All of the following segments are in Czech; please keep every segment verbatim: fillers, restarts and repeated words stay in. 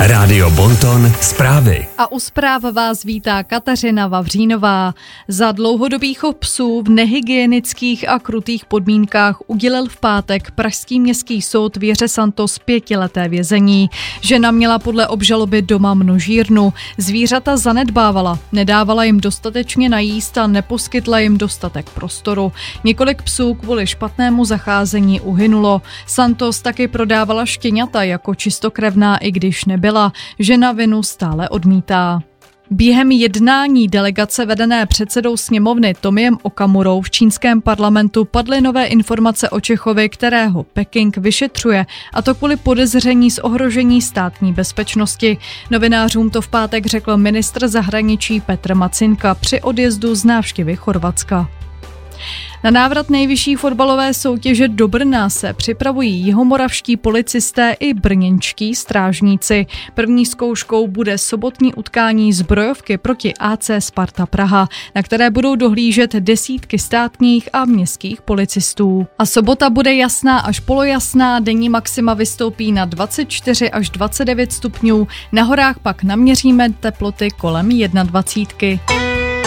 Rádio Bonton zprávy. A u zpráv vás vítá Kateřina Vavřínová. Za dlouhodobý chov psů v nehygienických a krutých podmínkách udělil v pátek pražský městský soud Věře Santos pětileté vězení. Žena měla podle obžaloby doma množírnu. Zvířata zanedbávala, nedávala jim dostatečně najíst a neposkytla jim dostatek prostoru. Několik psů kvůli špatnému zacházení uhynulo. Santos taky prodávala štěňata jako čistokrevná, i když nebyla. Žena vinu stále odmítá. Během jednání delegace vedené předsedou sněmovny Tomiem Okamurou v čínském parlamentu padly nové informace o Čechovi, kterého Peking vyšetřuje, a to kvůli podezření z ohrožení státní bezpečnosti. Novinářům to v pátek řekl ministr zahraničí Petr Macinka při odjezdu z návštěvy Chorvatska. Na návrat nejvyšší fotbalové soutěže do Brna se připravují jihomoravští policisté i brněnští strážníci. První zkouškou bude sobotní utkání zbrojovky proti A C Sparta Praha, na které budou dohlížet desítky státních a městských policistů. A sobota bude jasná až polojasná, denní maxima vystoupí na dvacet čtyři až dvacet devět stupňů, na horách pak naměříme teploty kolem dvacet jedna.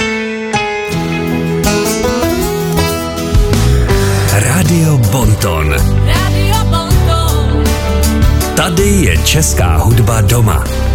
Radio Bonton. Radio Bonton. Tady je česká hudba doma.